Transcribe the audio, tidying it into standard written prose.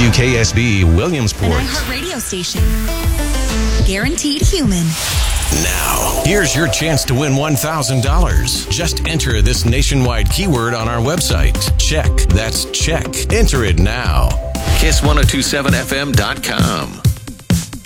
WKSB Williamsport. An iHeart radio station. Guaranteed human. Now, here's your chance to win $1,000. Just enter this nationwide keyword on our website. Check. That's check. Enter it now. Kiss1027fm.com.